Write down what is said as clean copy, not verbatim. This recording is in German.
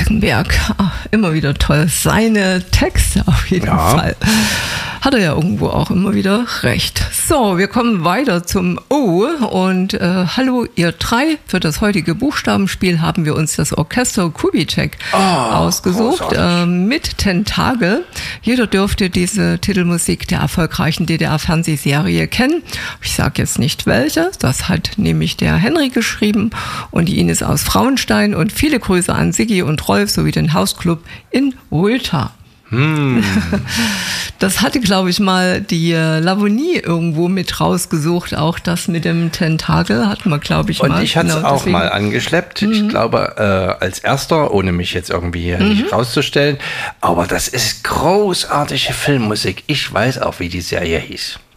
Falkenberg, immer wieder toll. Seine Texte auf jeden Fall. Hat er ja irgendwo auch immer wieder recht. So, wir kommen weiter zum O und hallo ihr drei. Für das heutige Buchstabenspiel haben wir uns das Orchester Kubitschek ausgesucht mit Tentakel. Jeder dürfte diese Titelmusik der erfolgreichen DDR-Fernsehserie kennen. Ich sage jetzt nicht welche, das hat nämlich der Henry geschrieben und die Ines aus Frauenstein und viele Grüße an Siggi und Rolf sowie den Hausclub in Ulta. Das hatte, glaube ich, mal die Lavonie irgendwo mit rausgesucht. Auch das mit dem Tentakel hatten wir, glaube ich, und mal. Und ich hatte es auch mal angeschleppt. Ich glaube, als erster, ohne mich jetzt irgendwie hier nicht rauszustellen. Aber das ist großartige Filmmusik. Ich weiß auch, wie die Serie hieß.